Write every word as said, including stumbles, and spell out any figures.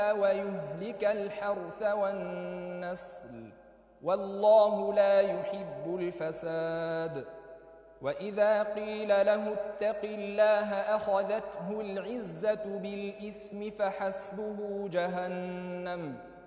ويهلك الحرث والنسل، والله لا يحب الفساد. وإذا قيل له اتق الله أخذته العزة بالإثم فحسبه جهنم